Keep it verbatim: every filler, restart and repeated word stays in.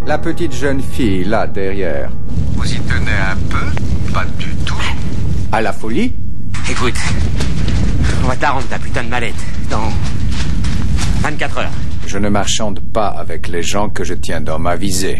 La petite jeune fille, là, derrière. Vous y tenez un peu? Pas du tout. À la folie? Écoute, on va te la rendre ta putain de mallette dans vingt-quatre heures. Je ne marchande pas avec les gens que je tiens dans ma visée.